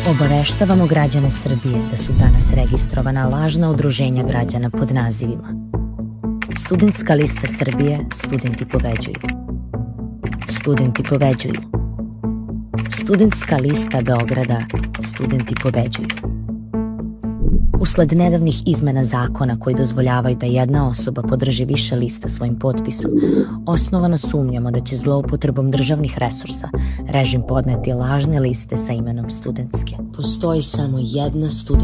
Obaveštavamo građane Srbije da su danas registrovana lažna udruženja građana pod nazivima Studentska lista Srbije, studenti pobeđuju. Studenti pobeđuju. Studentska lista Beograda, studenti pobeđuju. Usled nedavnih izmena zakona koji dozvoljavaju da jedna osoba podrži više lista svojim potpisom, osnovano sumnjamo da će zloupotrebom državnih resursa režim podneti lažne liste sa imenom studentske. Postoji samo jedna studentska